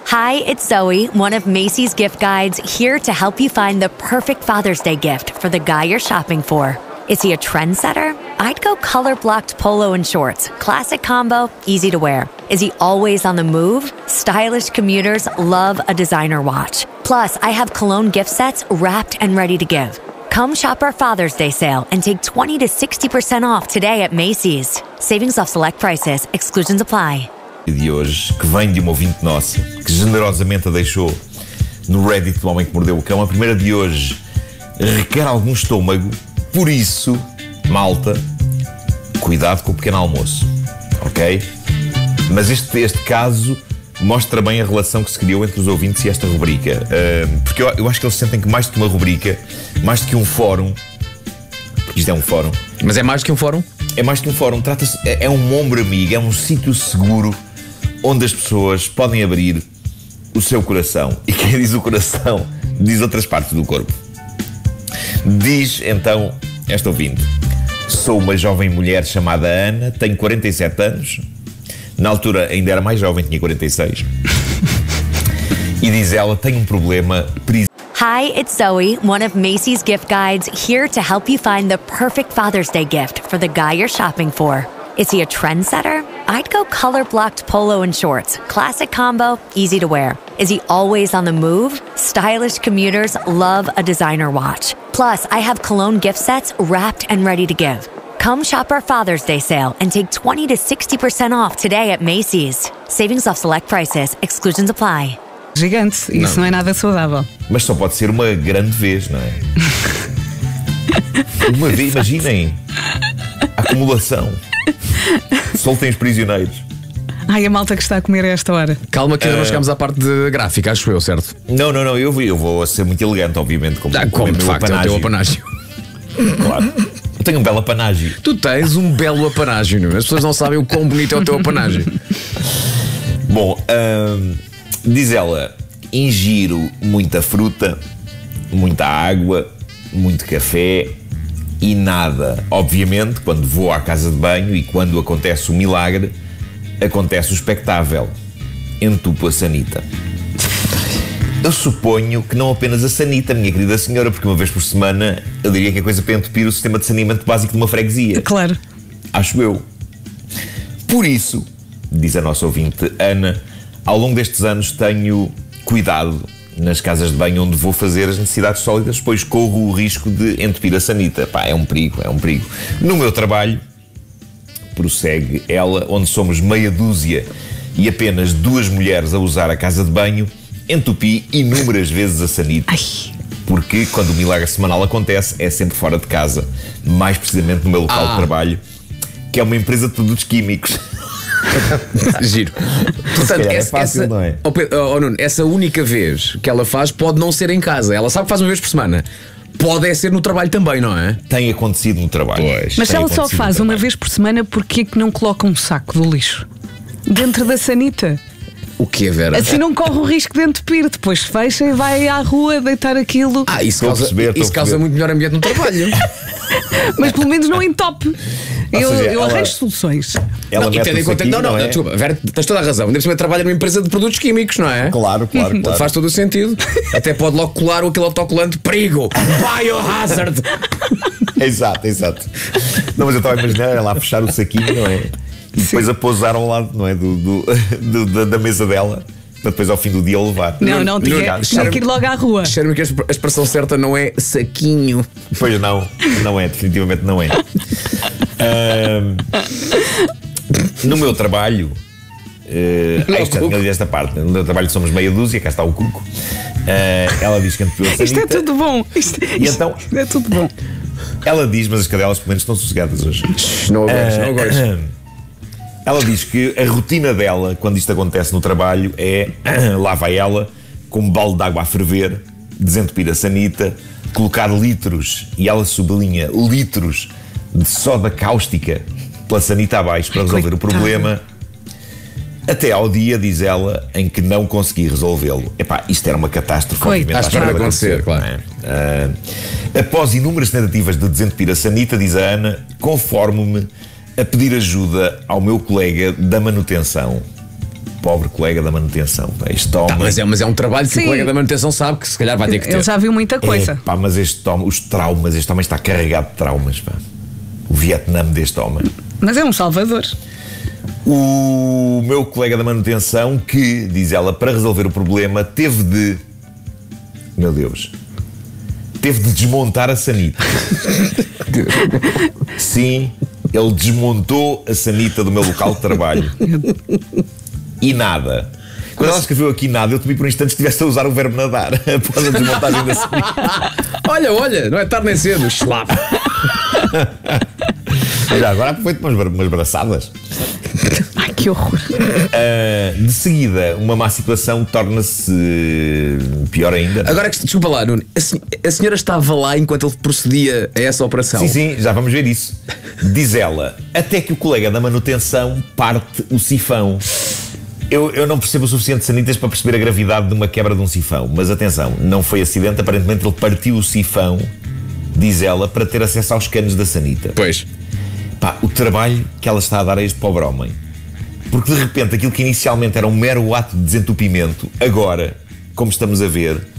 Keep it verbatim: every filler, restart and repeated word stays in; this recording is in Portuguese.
Hi, it's Zoe, one of Macy's gift guides, here to help you find the perfect Father's Day gift for the guy you're shopping for. Is he a trendsetter? I'd go color-blocked polo and shorts. Classic combo, easy to wear. Is he always on the move? Stylish commuters love a designer watch. Plus, I have cologne gift sets wrapped and ready to give. Come shop our Father's Day sale and take twenty to sixty percent off today at Macy's. Savings off select prices. Exclusions apply. De hoje, que vem de uma ouvinte nossa, que generosamente a deixou no Reddit do Homem que Mordeu o Cão. A primeira de hoje requer algum estômago, por isso, malta, cuidado com o pequeno almoço, ok? Mas este, este caso mostra bem a relação que se criou entre os ouvintes e esta rubrica, uh, porque eu, eu acho que eles sentem que mais do que uma rubrica, mais do que um fórum, porque isto é um fórum. Mas é mais do que um fórum? É mais do que um fórum, trata-se, é, é um ombro amigo, é um sítio seguro onde as pessoas podem abrir o seu coração. E quem diz o coração diz outras partes do corpo. Diz então esta ouvinte: sou uma jovem mulher chamada Ana, tenho quarenta e sete anos. Na altura ainda era mais jovem, tinha quarenta e seis. E diz ela, tenho um problema. Hi, it's Zoe, one of Macy's gift guides, here to help you find the perfect Father's Day gift for the guy you're shopping for. Is he a trendsetter? I'd go color-blocked polo and shorts. Classic combo, easy to wear. Is he always on the move? Stylish commuters love a designer watch. Plus, I have cologne gift sets wrapped and ready to give. Come shop our Father's Day sale and take twenty to sixty percent off today at Macy's. Savings off select prices. Exclusions apply. Gigante, isso não. não é nada saudável. Mas só pode ser uma grande vez, não é? Uma vez, imaginem a acumulação. Soltem os prisioneiros. Ai, a malta que está a comer a esta hora. Calma que ainda uh... não chegamos à parte de gráfica, acho eu, certo? Não, não, não, eu, eu vou ser muito elegante, obviamente. Como, ah, como, como de facto apanágio. É o teu apanágio. Claro. Eu tenho um belo apanágio. Tu tens um belo apanágio, não? As pessoas não sabem o quão bonito é o teu apanágio. Bom, uh, diz ela, ingiro muita fruta, muita água, muito café e nada. Obviamente, quando vou à casa de banho e quando acontece o milagre, acontece o espectável. Entupo a sanita. Eu suponho que não apenas a sanita, minha querida senhora, porque uma vez por semana eu diria que é coisa para entupir o sistema de saneamento básico de uma freguesia. Claro. Acho eu. Por isso, diz a nossa ouvinte Ana, ao longo destes anos tenho cuidado nas casas de banho onde vou fazer as necessidades sólidas, pois corro o risco de entupir a sanita. Pá, é um perigo, é um perigo. No meu trabalho, prossegue ela, onde somos meia dúzia e apenas duas mulheres a usar a casa de banho, entupi inúmeras vezes a sanita. Ai. Porque quando o milagre semanal acontece é sempre fora de casa, mais precisamente no meu local ah. de trabalho, que é uma empresa de produtos químicos. Giro. Portanto, é essa, fácil, essa, não é? oh, oh, Nuno, essa única vez que ela faz pode não ser em casa. Ela sabe que faz uma vez por semana. Pode é ser no trabalho também, não é? Tem acontecido no trabalho. Pois. Mas se ela só faz uma vez por semana, porquê que não coloca um saco do lixo dentro da sanita? O que é, Vera? Assim não corre o risco de entupir. Depois fecha e vai à rua deitar aquilo. Ah, isso causa, perceber, isso causa muito melhor ambiente no trabalho. Mas pelo menos não entope. Eu, seja, eu ela, arranjo soluções. Ela não, e tendo em conta, não, não, não, é? Desculpa, Vera, tens toda a razão. Ainda por cima trabalha numa empresa de produtos químicos, não é? Claro, claro, claro. Faz todo o sentido. Até pode logo colar aquele autocolante perigo. Biohazard. Exato, exato. Não, mas eu estava a imaginar ela a fechar o saquinho, não é? E depois Sim. a pousar ao lado, não é? Do, do, do, da, da mesa dela, para depois ao fim do dia o levar. Não, não, tinha, tinha que ir logo à rua. Cheiro-me que a expressão certa não é saquinho. Pois não, não é, definitivamente não é. Uh, no meu trabalho, uh, ah, isto já tinha lido esta parte. No meu trabalho somos meia dúzia, cá está o cuco. Uh, ela diz que entupiu a sanita. Isto é tudo bom. Isto, e isto, então, isto é tudo bom. Ela diz, mas as cadelas pelo menos estão sossegadas hoje. Não agora, uh, não agora. Ela diz que a rotina dela, quando isto acontece no trabalho, é lá vai ela, com um balde de água a ferver, desentupir a sanita, colocar litros, e ela sublinha, litros de soda cáustica pela sanita abaixo para resolver Coitada. o problema, até ao dia, diz ela, em que não consegui resolvê-lo. Epá, isto era uma catástrofe. Acho que vai acontecer, claro. É? Uh, após inúmeras tentativas de desentupir a sanita, diz a Ana, conformo-me a pedir ajuda ao meu colega da manutenção. Pobre colega da manutenção. Este homem. Tá, mas, é, mas é um trabalho que Sim. o colega da manutenção sabe que se calhar vai ter que ter. Ele já viu muita coisa. É, pá, mas este homem, os traumas, este homem está carregado de traumas, pá. O Vietnã deste homem. Mas é um salvador. O meu colega da manutenção, que, diz ela, para resolver o problema, teve de. Meu Deus. Teve de desmontar a sanita. Sim, ele desmontou a sanita do meu local de trabalho. E nada. Quando ela escreveu aqui nada, eu temi por um instante que estivesse a usar o verbo nadar após a desmontagem da sanita. Olha, olha, não é tarde nem cedo. Schlap. Já agora foi-te umas, umas braçadas. Ai, que horror. Uh, de seguida, uma má situação torna-se uh, pior ainda. Agora, desculpa lá, Nuno. A, sen- a senhora estava lá enquanto ele procedia a essa operação? Sim, sim, já vamos ver isso. Diz ela, até que o colega da manutenção parte o sifão. Eu, eu não percebo o suficiente de sanitas para perceber a gravidade de uma quebra de um sifão. Mas atenção, não foi acidente. Aparentemente ele partiu o sifão, diz ela, para ter acesso aos canos da sanita. Pois. Pá, o trabalho que ela está a dar a este pobre homem. Porque de repente aquilo que inicialmente era um mero ato de desentupimento, agora, como estamos a ver,